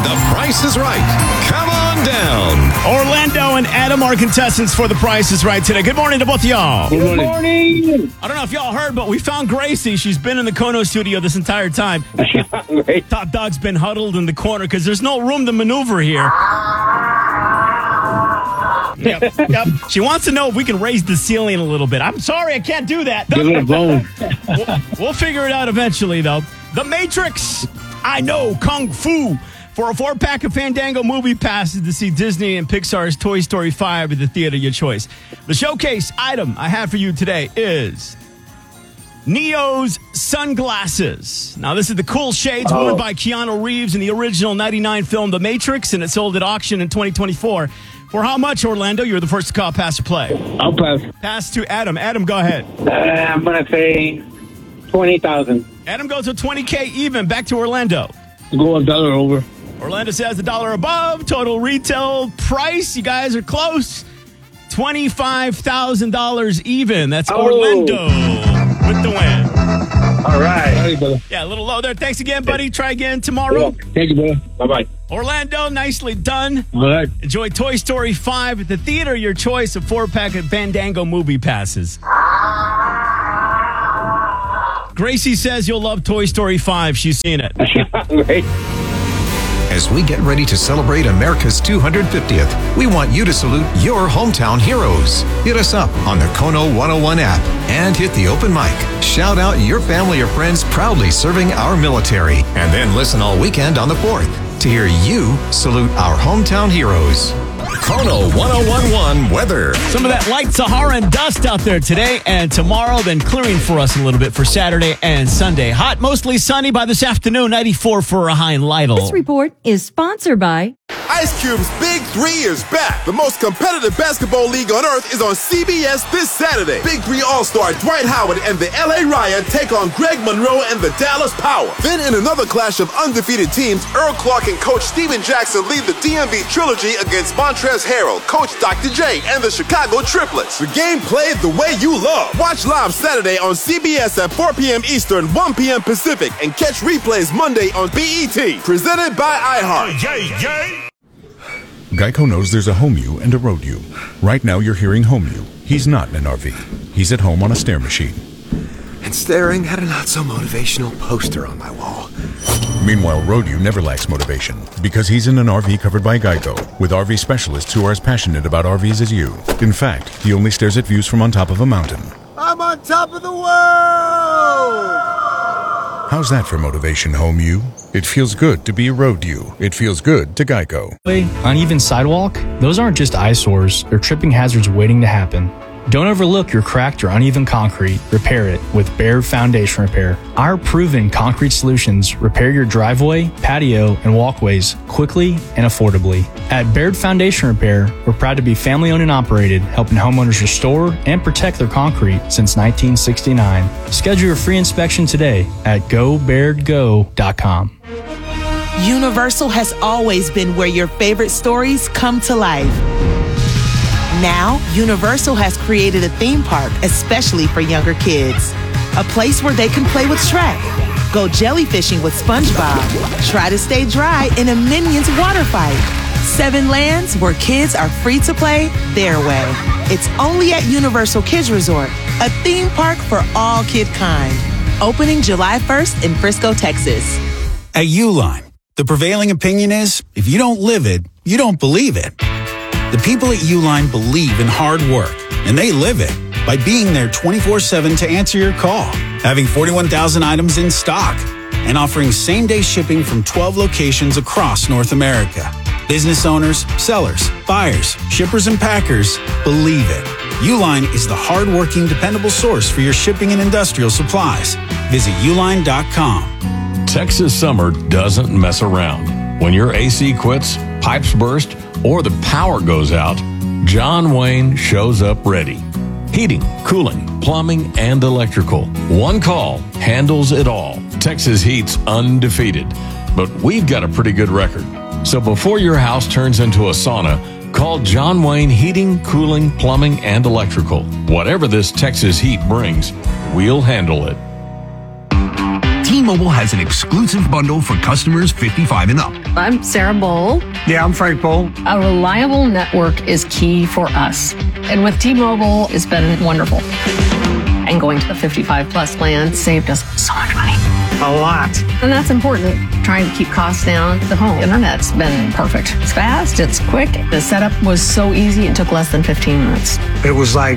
The Price is Right. Come on down. Orlando and Adam are contestants for The Price is Right today. Good morning to both of y'all. Good morning. I don't know if y'all heard, but we found Gracie. She's been in the Kono studio this entire time. Top Dog's been huddled in the corner because there's no room to maneuver here. Yep. She wants to know if we can raise the ceiling a little bit. I'm sorry, I can't do that. Give it a bone. We'll figure it out eventually, though. The Matrix. I know Kung Fu. For a 4-pack of Fandango movie passes to see Disney and Pixar's Toy Story 5 at the theater of your choice. The showcase item I have for you today is Neo's sunglasses. Now, this is the cool shades worn by Keanu Reeves in the original 99 film The Matrix, and it sold at auction in 2024. For how much, Orlando? You're the first to call, pass, or play. I'll pass. Pass to Adam. Adam, go ahead. I'm going to say 20,000. Adam goes with 20K even. Back to Orlando. Go $1 over. Orlando says $1 above. Total retail price, you guys are close. $25,000 even. That's Orlando with the win. All right. Yeah, a little low there. Thanks again, buddy. Try again tomorrow. Thank you, brother. Bye-bye. Orlando, nicely done. All right. Enjoy Toy Story 5 at the theater. Your choice of 4-pack of Fandango movie passes. Gracie says you'll love Toy Story 5. She's seen it. Right. As we get ready to celebrate America's 250th, we want you to salute your hometown heroes. Hit us up on the Kono 101 app and hit the open mic. Shout out your family or friends proudly serving our military. And then listen all weekend on the 4th to hear you salute our hometown heroes. Kono 1011 weather. Some of that light Saharan dust out there today and tomorrow, then clearing for us a little bit for Saturday and Sunday. Hot, mostly sunny by this afternoon, 94 for a high in Lytle. This report is sponsored by Ice Cube's Big 3 is back. The most competitive basketball league on earth is on CBS this Saturday. Big 3 All-Star Dwight Howard and the LA Riot take on Greg Monroe and the Dallas Power. Then in another clash of undefeated teams, Earl Clark and Coach Steven Jackson lead the DMV Trilogy against Montrezl Harrell, Coach Dr. J, and the Chicago Triplets. The game played the way you love. Watch live Saturday on CBS at 4 p.m. Eastern, 1 p.m. Pacific, and catch replays Monday on BET. Presented by iHeart. Geico knows there's a home you and a road you. Right now you're hearing home you. He's not in an RV. He's at home on a stair machine. And staring at a not-so-motivational poster on my wall. Meanwhile, road you never lacks motivation because he's in an RV covered by Geico with RV specialists who are as passionate about RVs as you. In fact, he only stares at views from on top of a mountain. I'm on top of the world! How's that for motivation, home you? It feels good to be road you. It feels good to Geico. Uneven sidewalk? Those aren't just eyesores. They're tripping hazards waiting to happen. Don't overlook your cracked or uneven concrete. Repair it with Baird Foundation Repair. Our proven concrete solutions repair your driveway, patio, and walkways quickly and affordably. At Baird Foundation Repair, we're proud to be family-owned and operated, helping homeowners restore and protect their concrete since 1969. Schedule your free inspection today at GoBairdGo.com. Universal has always been where your favorite stories come to life. Now, Universal has created a theme park especially for younger kids. A place where they can play with Shrek, go jellyfishing with SpongeBob, try to stay dry in a Minions water fight. 7 lands where kids are free to play their way. It's only at Universal Kids Resort, a theme park for all kid kind. Opening July 1st in Frisco, Texas. At Uline, the prevailing opinion is, if you don't live it, you don't believe it. The people at Uline believe in hard work, and they live it by being there 24/7 to answer your call, having 41,000 items in stock, and offering same-day shipping from 12 locations across North America. Business owners, sellers, buyers, shippers, and packers believe it. Uline is the hard-working, dependable source for your shipping and industrial supplies. Visit uline.com. Texas summer doesn't mess around. When your AC quits, pipes burst, or the power goes out, John Wayne shows up ready. Heating, cooling, plumbing, and electrical. One call handles it all. Texas Heat's undefeated, but we've got a pretty good record. So before your house turns into a sauna, call John Wayne Heating, Cooling, Plumbing, and Electrical. Whatever this Texas heat brings, we'll handle it. T-Mobile has an exclusive bundle for customers 55 and up. I'm Sarah Bowl. Yeah, I'm Frank Bowl. A reliable network is key for us. And with T-Mobile, it's been wonderful. And going to the 55 plus plan saved us so much money. A lot. And that's important. Trying to keep costs down. The home internet's been perfect. It's fast, it's quick. The setup was so easy, it took less than 15 minutes. It was like,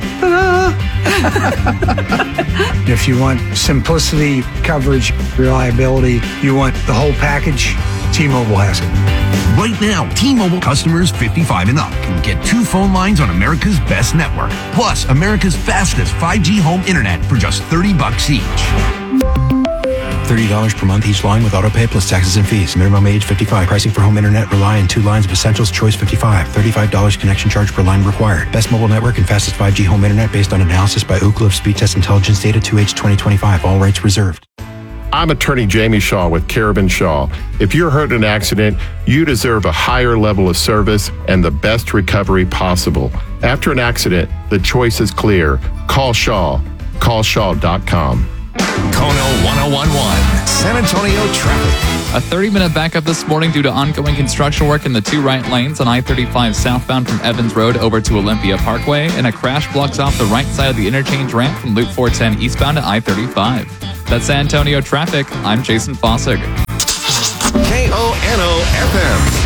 if you want simplicity, coverage, reliability, you want the whole package, T-Mobile has it. Right now, T-Mobile customers 55 and up can get 2 phone lines on America's best network, plus America's fastest 5G home internet for just $30 each. $30 per month each line with autopay plus taxes and fees. Minimum age 55. Pricing for home internet rely on 2 lines of Essentials Choice 55. $35 connection charge per line required. Best mobile network and fastest 5G home internet based on analysis by Ookla of Speed Test Intelligence data 2H 2025. All rights reserved. I'm attorney Jamie Shaw with Carabin Shaw. If you're hurt in an accident, you deserve a higher level of service and the best recovery possible. After an accident, the choice is clear. Call Shaw. CallShaw.com. Kono 1011, San Antonio traffic. A 30-minute backup this morning due to ongoing construction work in the 2 right lanes on I-35 southbound from Evans Road over to Olympia Parkway, and a crash blocks off the right side of the interchange ramp from Loop 410 eastbound to I-35. That's San Antonio traffic. I'm Jason Fossig. KONO FM.